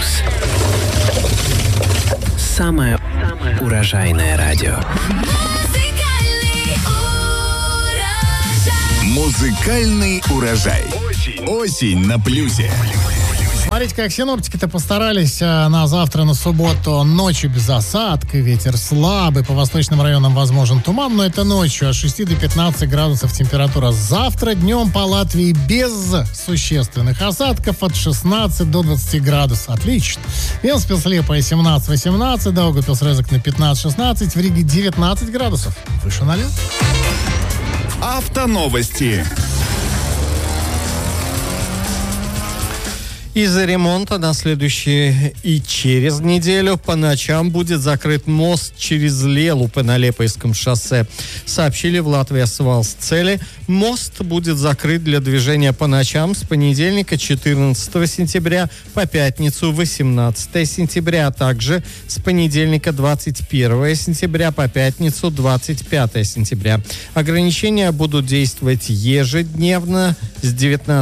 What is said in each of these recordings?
Плюс. Самое урожайное радио. Музыкальный урожай. Осень на плюсе. Смотрите, как синоптики-то постарались на завтра, на субботу. Ночью без осадка, ветер слабый, по восточным районам возможен туман, но это ночью от 6 до 15 градусов температура. Завтра днем по Латвии без существенных осадков от 16 до 20 градусов. Отлично. Венспилс-Лепая 17-18, Даугавпилс-Резекне 15-16, в Риге 19 градусов. Выше 0. Автоновости. Из-за ремонта на следующую и через неделю по ночам будет закрыт мост через Лелупы на Лепойском шоссе. Сообщили в Латвии Асфальтцели. Мост будет закрыт для движения по ночам с понедельника 14 сентября по пятницу 18 сентября, а также с понедельника 21 сентября по пятницу 25 сентября. Ограничения будут действовать ежедневно с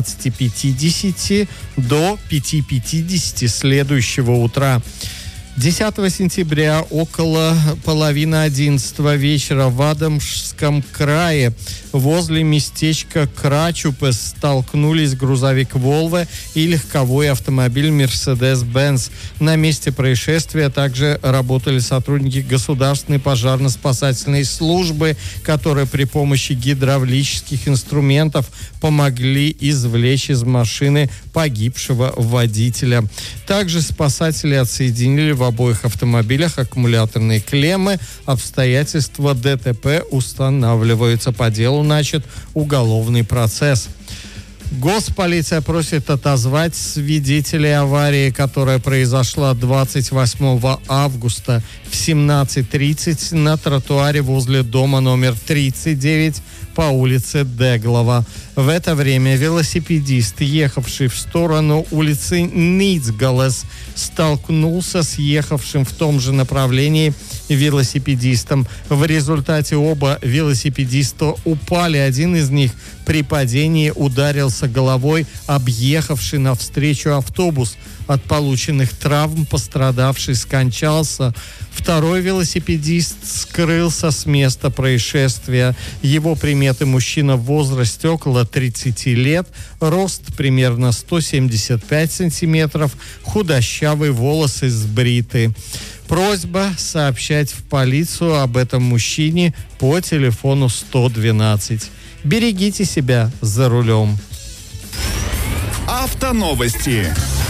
19:50 до 5:50 следующего утра. 10 сентября около половины 11 вечера в Адамском крае возле местечка Крачупес столкнулись грузовик «Волво» и легковой автомобиль «Мерседес-Бенц». На месте происшествия также работали сотрудники Государственной пожарно-спасательной службы, которые при помощи гидравлических инструментов помогли извлечь из машины погибшего водителя. Также спасатели отсоединили в обоих автомобилях аккумуляторные клеммы. Обстоятельства ДТП устанавливаются. По делу начат уголовный процесс. Госполиция просит отозвать свидетелей аварии, которая произошла 28 августа в 17:30 на тротуаре возле дома номер 39 по улице Деглова. В это время велосипедист, ехавший в сторону улицы Ницгалес, столкнулся с ехавшим в том же направлении велосипедистом. В результате оба велосипедиста упали. Один из них при падении ударился головой, объехавший навстречу автобус. От полученных травм пострадавший скончался. Второй велосипедист скрылся с места происшествия. Его приметы: мужчина в возрасте около 30 лет, рост примерно 175 сантиметров, худощавый, волосы сбриты. Просьба сообщать в полицию об этом мужчине по телефону 112. Берегите себя за рулем. Автоновости.